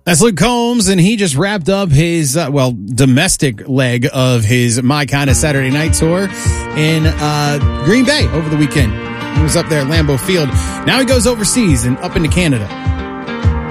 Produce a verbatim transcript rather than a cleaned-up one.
That's Luke Combs, and he just wrapped up his, uh, well, domestic leg of his My Kind of Saturday Night tour in uh, Green Bay over the weekend. He was up there at Lambeau Field. Now he goes overseas and up into Canada.